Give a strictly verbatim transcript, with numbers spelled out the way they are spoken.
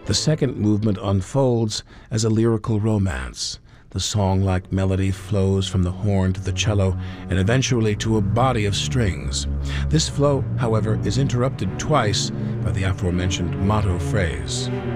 The second movement unfolds as a lyrical romance. The song-like melody flows from the horn to the cello and eventually to a body of strings. This flow, however, is interrupted twice by the aforementioned motto phrase.